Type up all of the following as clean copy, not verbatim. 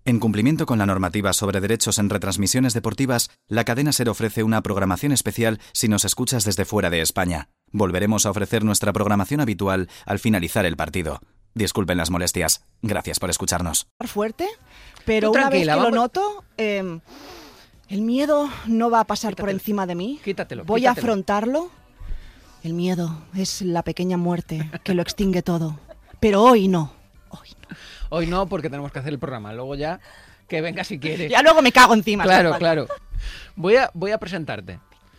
En cumplimiento con la normativa sobre derechos en retransmisiones deportivas, la cadena SER ofrece una programación especial si nos escuchas desde fuera de España. Volveremos a ofrecer nuestra programación habitual al finalizar el partido. Disculpen las molestias. Gracias por escucharnos. Fuerte, pero una vez que lo noto, el miedo no va a pasar por encima de mí. Voy a afrontarlo. El miedo es la pequeña muerte que lo extingue todo. Pero hoy no. Hoy no, porque tenemos que hacer el programa. Luego ya, que venga si quieres. Ya luego me cago encima. Claro. Voy a presentarte.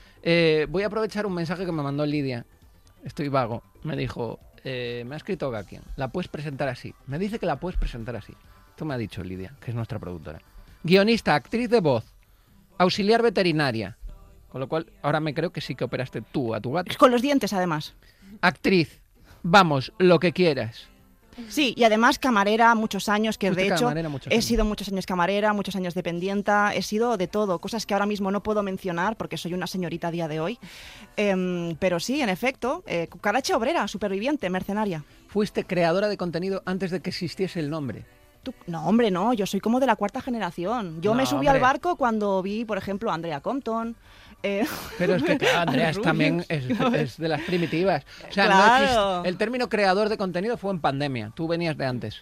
Voy a aprovechar un mensaje que me mandó Lidia. Estoy vago. Me dijo, me ha escrito Gakian. La puedes presentar así. Me dice que la puedes presentar así. Esto me ha dicho Lidia, que es nuestra productora. Guionista, actriz de voz, auxiliar veterinaria. Con lo cual, ahora me creo que sí que operaste tú a tu gato. Con los dientes, además. Actriz. Vamos, lo que quieras. Sí, y además camarera muchos años, que de hecho he sido muchos años camarera, muchos años dependienta, he sido de todo, cosas que ahora mismo no puedo mencionar porque soy una señorita a día de hoy. Pero sí, en efecto, cucaracha obrera, superviviente, mercenaria. Fuiste creadora de contenido antes de que existiese el nombre. No, hombre, no, yo soy como de la cuarta generación. Yo me subí al barco cuando vi, por ejemplo, a Andrea Compton. Pero es que Andrea también es de las primitivas. O sea, claro. El término creador de contenido fue en pandemia. Tú venías de antes.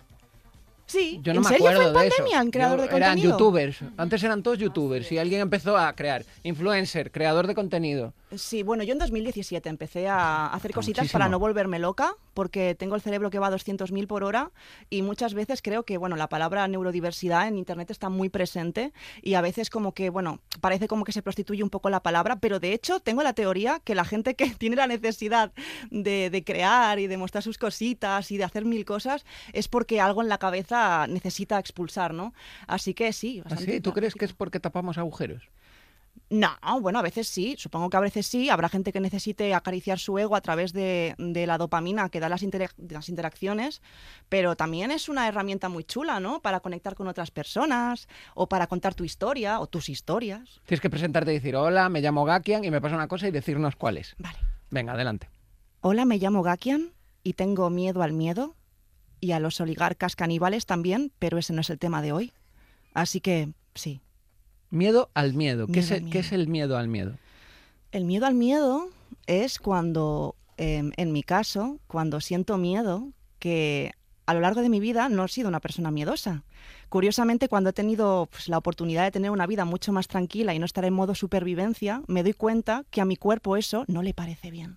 Sí, yo no ¿en me serio acuerdo fue en de pandemia eso. en creador de Eran contenido? youtubers. Antes eran todos youtubers y alguien empezó a crear. Influencer, creador de contenido. Sí, bueno, yo en 2017 empecé a hacer cositas muchísimo. para no volverme loca, porque tengo el cerebro que va a 200.000 por hora y muchas veces creo que, bueno, la palabra neurodiversidad en Internet está muy presente y a veces como que, bueno, parece como que se prostituye un poco la palabra, pero de hecho tengo la teoría que la gente que tiene la necesidad de crear y de mostrar sus cositas y de hacer mil cosas es porque algo en la cabeza necesita expulsar, ¿no? Así que sí. ¿Así? ¿Tú crees que es porque tapamos agujeros? No, bueno, a veces sí, supongo que a veces sí, habrá gente que necesite acariciar su ego a través de la dopamina que dan las interacciones, pero también es una herramienta muy chula, ¿no? Para conectar con otras personas, o para contar tu historia, o tus historias. Tienes que presentarte y decir, hola, me llamo Gakian y me pasa una cosa y decirnos cuál es. Vale. Venga, adelante. Hola, me llamo Gakian y tengo miedo al miedo y a los oligarcas caníbales también, pero ese no es el tema de hoy. Así que, sí. Miedo al miedo. ¿Qué Miedo es el miedo al miedo? El miedo al miedo es cuando, en mi caso, cuando siento miedo, que a lo largo de mi vida no he sido una persona miedosa. Curiosamente, cuando he tenido la oportunidad de tener una vida mucho más tranquila y no estar en modo supervivencia, me doy cuenta que a mi cuerpo eso no le parece bien.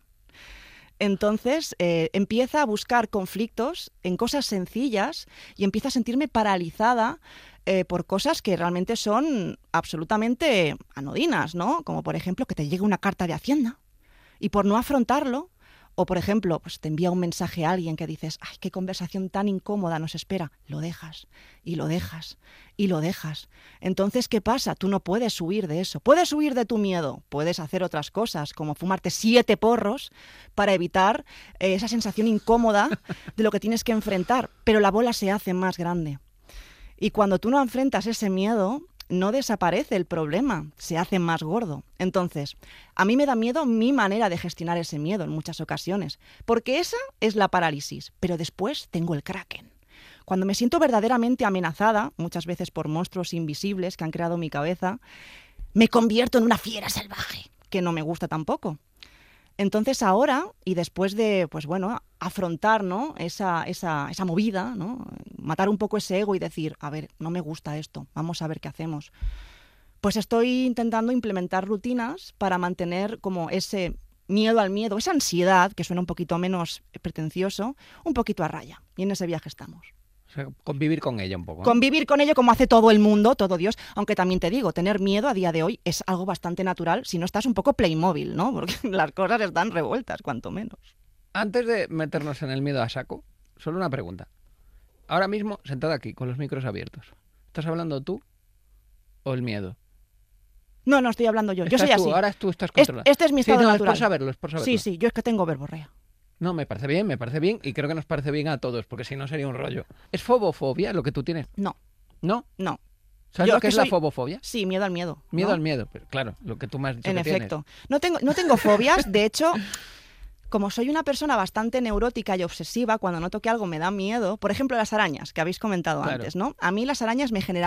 Entonces empieza a buscar conflictos en cosas sencillas y empieza a sentirme paralizada por cosas que realmente son absolutamente anodinas, ¿no? Como por ejemplo que te llegue una carta de Hacienda y por no afrontarlo, o por ejemplo, pues te envía un mensaje a alguien que dices, ¡ay, qué conversación tan incómoda nos espera! Lo dejas, y lo dejas, y lo dejas. Entonces, ¿qué pasa? Tú no puedes huir de eso. Puedes huir de tu miedo, puedes hacer otras cosas, como fumarte 7 porros para evitar esa sensación incómoda de lo que tienes que enfrentar, pero la bola se hace más grande. Y cuando tú no enfrentas ese miedo, no desaparece el problema, se hace más gordo. Entonces, a mí me da miedo mi manera de gestionar ese miedo en muchas ocasiones, porque esa es la parálisis, pero después tengo el kraken. Cuando me siento verdaderamente amenazada, muchas veces por monstruos invisibles que han creado mi cabeza, me convierto en una fiera salvaje, que no me gusta tampoco. Entonces ahora, y después de, pues bueno, afrontar, ¿no? esa movida, ¿no? Matar un poco ese ego y decir, a ver, no me gusta esto, vamos a ver qué hacemos. Pues estoy intentando implementar rutinas para mantener como ese miedo al miedo, esa ansiedad, que suena un poquito menos pretencioso, un poquito a raya. Y en ese viaje estamos. O sea, convivir con ella un poco, ¿no? Convivir con ello como hace todo el mundo, todo Dios, aunque también te digo, tener miedo a día de hoy es algo bastante natural si no estás un poco Playmobil, ¿no? Porque las cosas están revueltas, cuanto menos. Antes de meternos en el miedo a saco, solo una pregunta. Ahora mismo, sentada aquí, con los micros abiertos, ¿estás hablando tú o el miedo? No, estoy hablando yo. Yo soy así. Ahora tú estás controlado. Este es mi estado natural. Es por saberlo. Sí, yo es que tengo verborrea. No, me parece bien y creo que nos parece bien a todos, porque si no sería un rollo. ¿Es fobofobia lo que tú tienes? No. ¿No? No. ¿Sabes lo que es la fobofobia? Sí, miedo al miedo. Miedo ¿no? al miedo, pero claro, lo que tú me has dicho en que efecto. tienes. No tengo fobias, de hecho, como soy una persona bastante neurótica y obsesiva, cuando noto que algo me da miedo, por ejemplo las arañas, que habéis comentado antes, ¿no? A mí las arañas me generan